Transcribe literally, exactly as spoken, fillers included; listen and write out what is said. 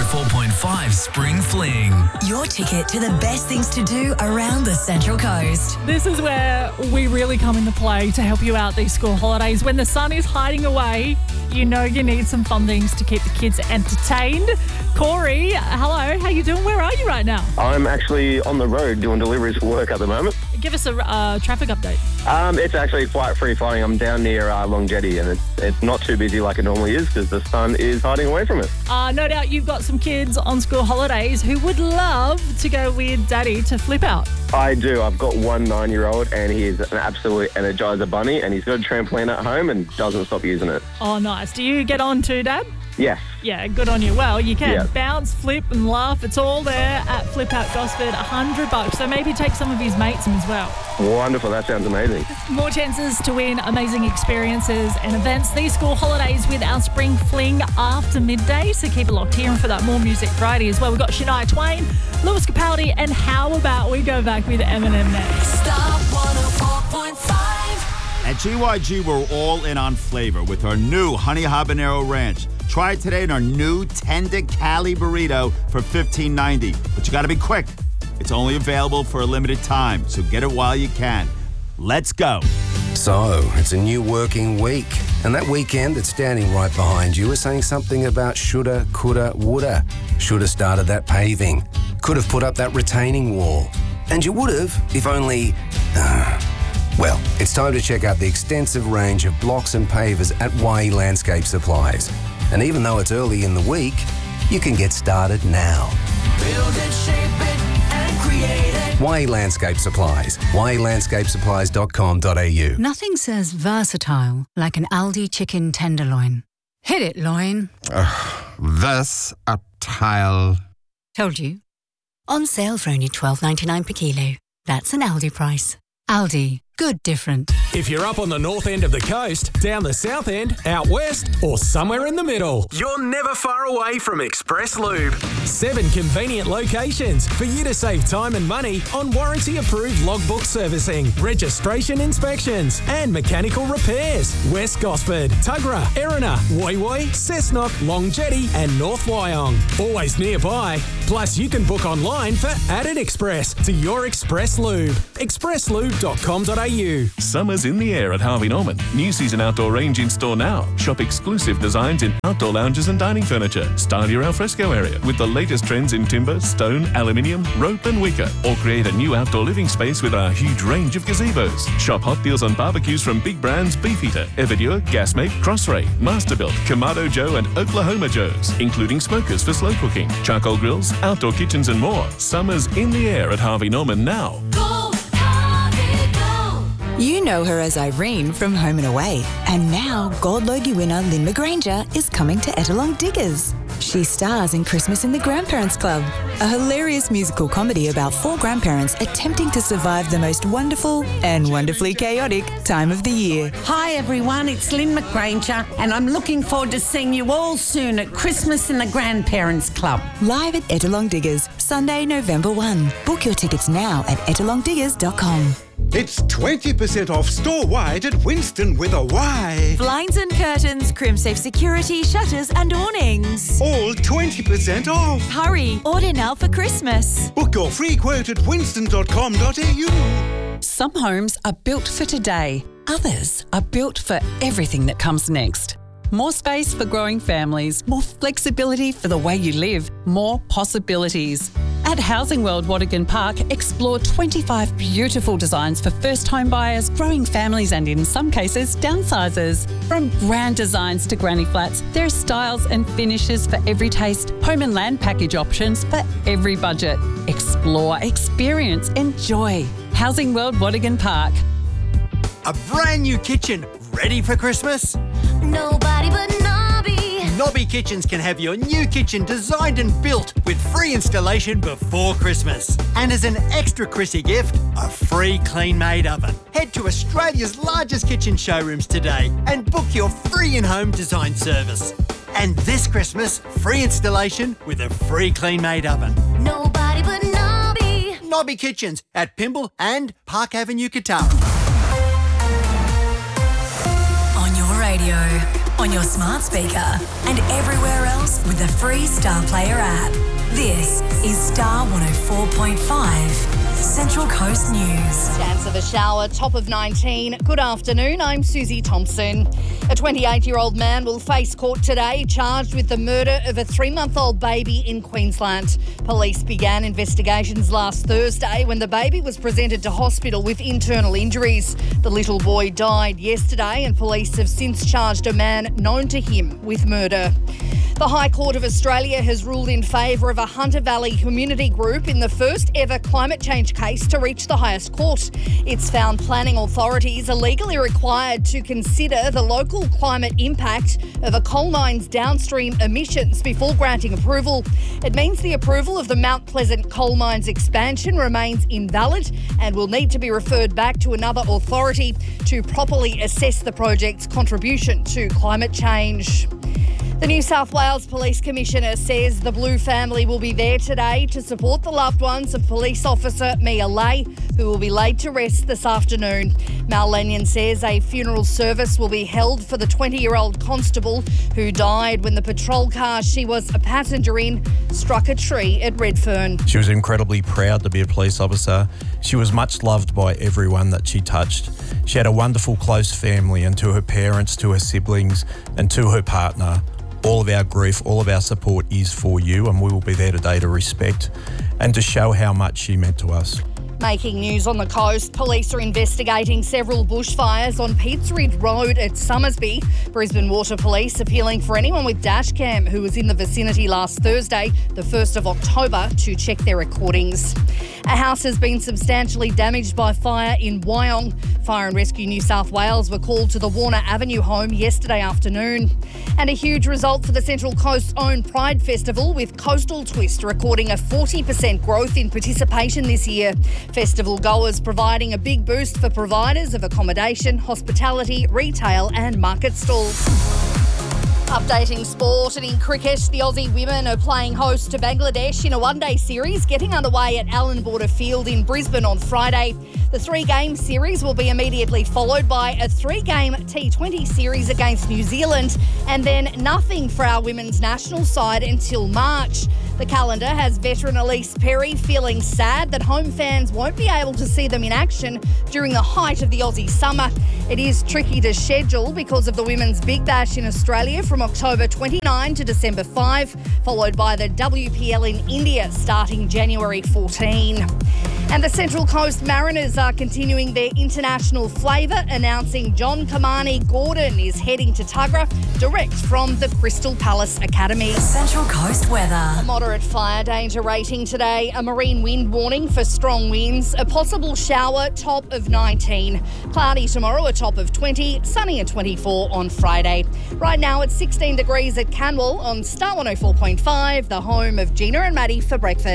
four point five Spring Fling. Your ticket to the best things to do around the Central Coast. This is where we really come into play to help you out these school holidays. When the sun is hiding away, you know you need some fun things to keep the kids entertained. Corey, hello. How you doing? Where are you right now? I'm actually on the road doing deliveries for work at the moment. Give us a uh, traffic update. Um, it's actually quite free flowing. I'm down near uh, Long Jetty, and it's, it's not too busy like it normally is because the sun is hiding away from us. Uh, no doubt you've got some kids on school holidays who would love to go with Daddy to Flip Out. I do. I've got one nine-year-old, and he is an absolute Energizer bunny, and he's got a trampoline at home and doesn't stop using it. Oh, nice. Do you get on too, Dad? Yes. Yeah, good on you. Well, you can Yeah. bounce, flip and laugh. It's all there at Flip Out Gosford, one hundred bucks. So maybe take some of his mates as well. Wonderful. That sounds amazing. More chances to win amazing experiences and events these school holidays with our Spring Fling after midday. So keep it locked here. And for that, more music Friday as well. We've got Shania Twain, Lewis Capaldi, and how about we go back with Eminem next? Stop one oh four point five. At G Y G, we're all in on flavor with our new Honey Habanero Ranch. Try it today in our new Tender Cali Burrito for fifteen ninety. But you got to be quick. It's only available for a limited time, so get it while you can. Let's go. So, it's a new working week. And that weekend that's standing right behind you is saying something about shoulda, coulda, woulda. Shoulda started that paving. Could have put up that retaining wall. And you would have, if only... Uh, well, it's time to check out the extensive range of blocks and pavers at Y E Landscape Supplies. And even though it's early in the week, you can get started now. Build it, shape it, and create it. Y E Landscape Supplies. y e landscape supplies dot com dot a u. Nothing says versatile like an Aldi chicken tenderloin. Hit it, loin. This a tile. Told you. On sale for only twelve ninety-nine per kilo. That's an Aldi price. Aldi. Good different. If you're up on the north end of the coast, down the south end, out west, or somewhere in the middle, you're never far away from Express Lube. Seven convenient locations for you to save time and money on warranty-approved logbook servicing, registration inspections, and mechanical repairs. West Gosford, Tuggerah, Erina, Woy Woy, Cessnock, Long Jetty, and North Wyong. Always nearby. Plus, you can book online for Added Express to your Express Lube. express lube dot com dot a u. Summer's in the air at Harvey Norman. New season outdoor range in store now. Shop exclusive designs in outdoor lounges and dining furniture. Style your alfresco area with the latest trends in timber, stone, aluminium, rope and wicker. Or create a new outdoor living space with our huge range of gazebos. Shop hot deals on barbecues from big brands Beefeater, Everdure, Gasmate, Crossray, Masterbuilt, Kamado Joe and Oklahoma Joe's, including smokers for slow cooking, charcoal grills, outdoor kitchens and more. Summer's in the air at Harvey Norman now. You know her as Irene from Home and Away. And now, Gold Logie winner Lynn McGranger is coming to Ettalong Diggers. She stars in Christmas in the Grandparents Club, a hilarious musical comedy about four grandparents attempting to survive the most wonderful and wonderfully chaotic time of the year. Hi everyone, it's Lynn McGranger and I'm looking forward to seeing you all soon at Christmas in the Grandparents Club. Live at Ettalong Diggers, Sunday, November first. Book your tickets now at ettalong diggers dot com. It's twenty percent off store-wide at Winston with a Y. Blinds and curtains, Crimsafe security, shutters and awnings. All twenty percent off. Hurry, order now for Christmas. Book your free quote at winston dot com dot a u. Some homes are built for today. Others are built for everything that comes next. More space for growing families, more flexibility for the way you live, more possibilities. At Housing World Watergan Park, explore twenty-five beautiful designs for first home buyers, growing families and in some cases, downsizers. From grand designs to granny flats, there are styles and finishes for every taste, home and land package options for every budget. Explore, experience, enjoy. Housing World Watergan Park. A brand new kitchen, ready for Christmas? Nobody but Nobby. Nobby Kitchens can have your new kitchen designed and built with free installation before Christmas. And as an extra Chrissy gift, a free clean-made oven. Head to Australia's largest kitchen showrooms today and book your free in-home design service. And this Christmas, free installation with a free clean-made oven. Nobody but Nobby. Nobby Kitchens at Pymble and Park Avenue, Katara. On your radio, on your smart speaker, and everywhere else with with the free Star Player app. This is Star one oh four point five, Central Coast News. Chance of a shower, top of nineteen. Good afternoon, I'm Susie Thompson. A twenty-eight-year-old man will face court today charged with the murder of a three-month-old baby in Queensland. Police began investigations last Thursday when the baby was presented to hospital with internal injuries. The little boy died yesterday and police have since charged a man known to him with murder. The High Court of Australia has ruled in favour of a Hunter Valley community group in the first ever climate change case to reach the highest court. It's found planning authorities are legally required to consider the local climate impact of a coal mine's downstream emissions before granting approval. It means the approval of the Mount Pleasant coal mine's expansion remains invalid and will need to be referred back to another authority to properly assess the project's contribution to climate change. The New South Wales Police Commissioner says the Blue family will be there today to support the loved ones of police officer Mia Lay, who will be laid to rest this afternoon. Mal Lanyon says a funeral service will be held for the twenty-year-old constable who died when the patrol car she was a passenger in struck a tree at Redfern. She was incredibly proud to be a police officer. She was much loved by everyone that she touched. She had a wonderful close family, and to her parents, to her siblings and to her partner, all of our grief, all of our support is for you, and we will be there today to respect and to show how much she meant to us. Making news on the coast, police are investigating several bushfires on Peats Ridge Road at Summersby. Brisbane Water Police appealing for anyone with dashcam who was in the vicinity last Thursday, the first of October, to check their recordings. A house has been substantially damaged by fire in Wyong. Fire and Rescue New South Wales were called to the Warner Avenue home yesterday afternoon. And a huge result for the Central Coast's own Pride Festival, with Coastal Twist recording a forty percent growth in participation this year. Festival goers providing a big boost for providers of accommodation, hospitality, retail and market stalls. Updating sport, and in cricket, the Aussie women are playing host to Bangladesh in a one-day series getting underway at Allan Border Field in Brisbane on Friday. The three-game series will be immediately followed by a three-game T twenty series against New Zealand, and then nothing for our women's national side until March. The calendar has veteran Elise Perry feeling sad that home fans won't be able to see them in action during the height of the Aussie summer. It is tricky to schedule because of the Women's Big Bash in Australia from October twenty-ninth to December fifth, followed by the W P L in India starting January fourteenth. And the Central Coast Mariners are continuing their international flavour, announcing John Kamani Gordon is heading to Tuggerah direct from the Crystal Palace Academy. Central Coast weather. A moderate fire danger rating today, a marine wind warning for strong winds, a possible shower, top of nineteen. Cloudy tomorrow, a top of twenty, sunny at twenty-four on Friday. Right now it's sixteen degrees at Canwell on Star one oh four point five, the home of Gina and Maddie for breakfast.